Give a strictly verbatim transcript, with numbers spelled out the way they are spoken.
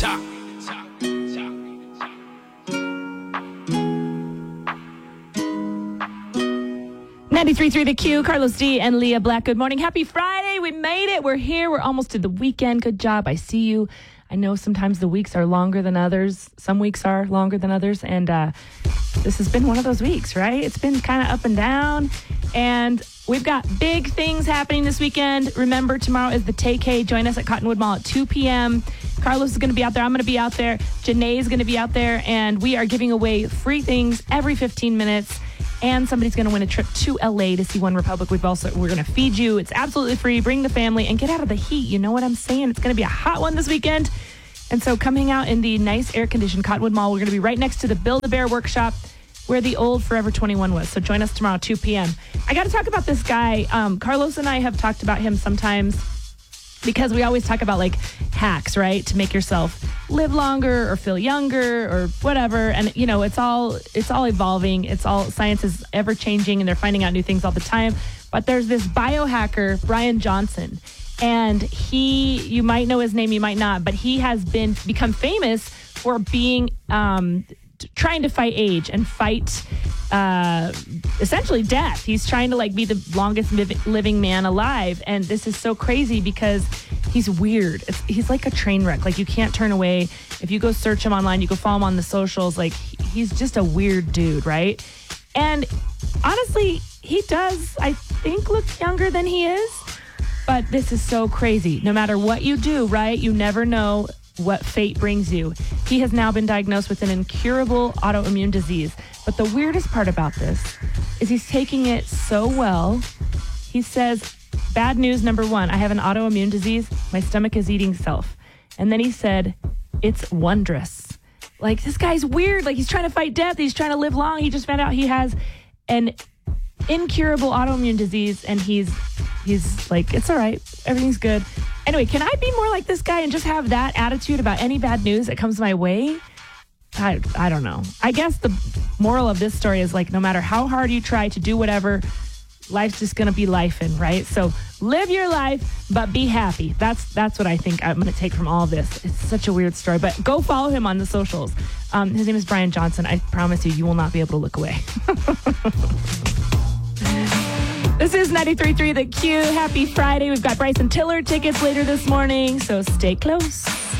Cha. ninety-three point three The Q, Carlos D. and Leah Black. Good morning. Happy Friday. We made it. We're here. We're almost to the weekend. Good job. I see you. I know sometimes the weeks are longer than others. Some weeks are longer than others. And uh, this has been one of those weeks, right? It's been kind of up and down. And we've got big things happening this weekend. Remember, tomorrow is the Tay-K. Join us at Cottonwood Mall at two p.m. Carlos is going to be out there. I'm going to be out there. Janae is going to be out there. And we are giving away free things every fifteen minutes. And somebody's going to win a trip to L A to see One Republic. We've also, we're going to feed you. It's absolutely free. Bring the family and get out of the heat. You know what I'm saying? It's going to be a hot one this weekend. And so coming out in the nice air-conditioned Cottonwood Mall, we're going to be right next to the Build-A-Bear workshop where the old Forever twenty-one was. So join us tomorrow, two p.m. I got to talk about this guy. Um, Carlos and I have talked about him sometimes because we always talk about like hacks, right? To make yourself live longer or feel younger or whatever. And, you know, it's all it's all evolving. It's all science is ever changing and they're finding out new things all the time. But there's this biohacker, Brian Johnson. And he, you might know his name, you might not, but he has been become famous for being um, trying to fight age and fight uh, essentially death. He's trying to like be the longest living man alive. And this is so crazy because he's weird. It's, he's like a train wreck. Like you can't turn away. If you go search him online, you go follow him on the socials. Like he's just a weird dude, right? And honestly, he does, I think, look younger than he is. But this is so crazy. No matter what you do, right? You never know what fate brings you. He has now been diagnosed with an incurable autoimmune disease. But the weirdest part about this is he's taking it so well. He says, bad news number one, I have an autoimmune disease. My stomach is eating self. And then he said, it's wondrous. Like, this guy's weird. Like, he's trying to fight death. He's trying to live long. He just found out he has an incurable autoimmune disease. And he's, he's like, it's all right. Everything's good. Anyway, can I be more like this guy and just have that attitude about any bad news that comes my way? I, I don't know. I guess the moral of this story is like, no matter how hard you try to do whatever, life's just going to be lifing, right? So live your life, but be happy. That's that's what I think I'm going to take from all of this. It's such a weird story, but go follow him on the socials. Um, his name is Brian Johnson. I promise you, you will not be able to look away. This is ninety-three point three The Q. Happy Friday. We've got Bryson Tiller tickets later this morning, so stay close.